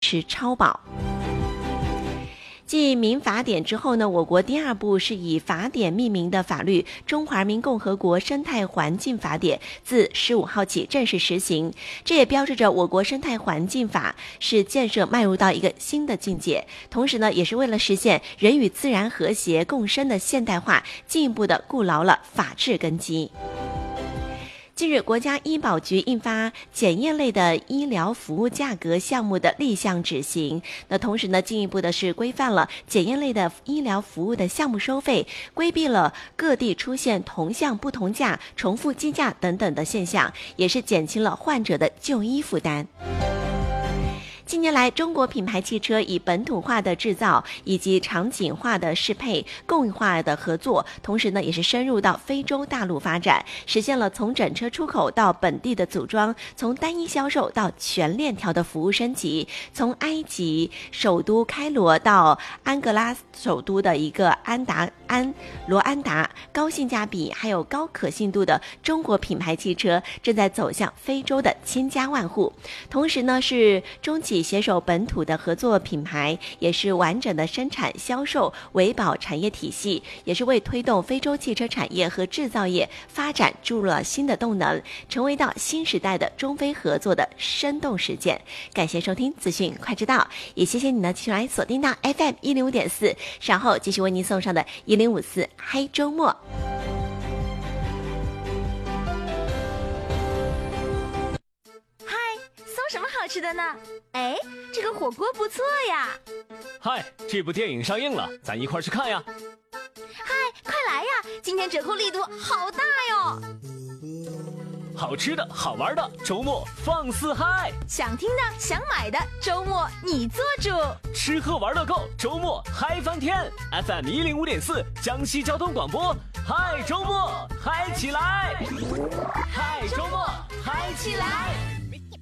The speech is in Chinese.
吃超饱。继民法典之后呢，我国第二部是以法典命名的法律《中华人民共和国生态环境法典》自15号起正式实行，这也标志着我国生态环境法是建设迈入到一个新的境界，同时呢，也是为了实现人与自然和谐共生的现代化，进一步的固牢了法治根基。近日，国家医保局印发检验类的医疗服务价格项目的立项执行。那同时呢，进一步的是规范了检验类的医疗服务的项目收费，规避了各地出现同项不同价、重复计价等等的现象，也是减轻了患者的就医负担。近年来，中国品牌汽车以本土化的制造以及场景化的适配、共赢化的合作，同时呢，也是深入到非洲大陆发展，实现了从整车出口到本地的组装，从单一销售到全链条的服务升级，从埃及首都开罗到安哥拉首都的一个罗安达，高性价比还有高可信度的中国品牌汽车正在走向非洲的千家万户。同时呢，是中企携手本土的合作品牌，也是完整的生产销售维保产业体系，也是为推动非洲汽车产业和制造业发展注入了新的动能，成为到新时代的中非合作的生动实践。感谢收听资讯快知道，也谢谢你呢继续来锁定到 FM105.4， 稍后继续为您送上的1054嗨周末。 什么好吃的呢？哎，这个火锅不错呀！ 嗨，这部电影上映了，咱一块去看呀！ 嗨，快来呀！今天折扣力度好大哟！ 好吃的好玩的，周末放肆嗨！ 想听的想买的，周末你做主。 吃喝玩乐够，周末嗨翻天 ！FM105.4 江西交通广播，嗨周末嗨起来！嗨周末嗨起来！